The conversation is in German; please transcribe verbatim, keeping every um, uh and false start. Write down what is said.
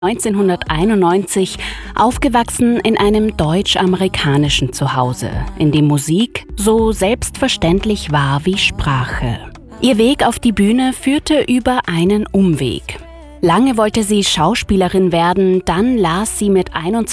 neunzehnhunderteinundneunzig aufgewachsen in einem deutsch-amerikanischen Zuhause, in dem Musik so selbstverständlich war wie Sprache. Ihr Weg auf die Bühne führte über einen Umweg. Lange wollte sie Schauspielerin werden, dann las sie mit einundzwanzig